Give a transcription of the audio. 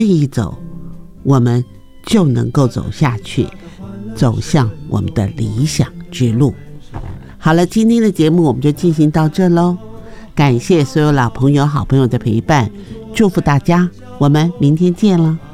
意走，我们就能够走下去，走向我们的理想之路。好了，今天的节目我们就进行到这咯，感谢所有老朋友好朋友的陪伴，祝福大家，我们明天见了。